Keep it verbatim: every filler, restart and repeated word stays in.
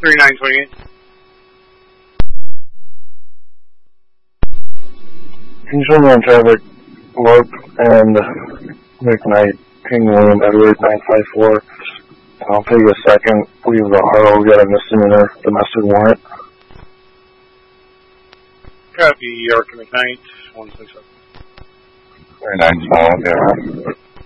three nine twenty-eight. Can you show me on traffic, Lark and McKnight, King William, Edward nine five four. I'll take a second. Leave the R O, get a misdemeanor domestic warrant. Copy, York McKnight, one six seven. Very nice. Oh, okay.